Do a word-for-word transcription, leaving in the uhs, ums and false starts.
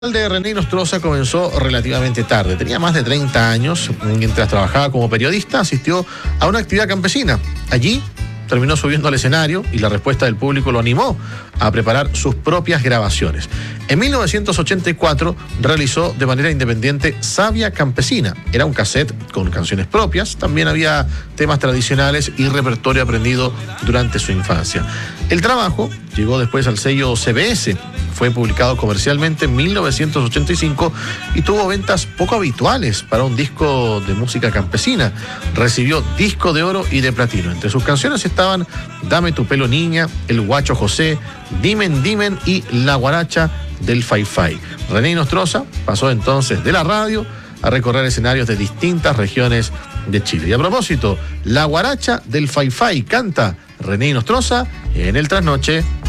El de René Nostroza comenzó relativamente tarde, tenía más de treinta años. Mientras trabajaba como periodista, asistió a una actividad campesina. Allí terminó subiendo al escenario y la respuesta del público lo animó a preparar sus propias grabaciones. En mil novecientos ochenta y cuatro realizó de manera independiente Savia Campesina. Era un cassette con canciones propias, también había temas tradicionales y repertorio aprendido durante su infancia. El trabajo llegó después al sello C B S. Fue publicado comercialmente en mil novecientos ochenta y cinco y tuvo ventas poco habituales para un disco de música campesina. Recibió disco de oro y de platino. Entre sus canciones estaban Dame tu pelo niña, El Guacho José, Dimen Dimen y La Guaracha del Fai Fai. René Nostroza pasó entonces de la radio a recorrer escenarios de distintas regiones de Chile. Y a propósito, La Guaracha del Fai Fai canta René Nostroza en el Trasnoche.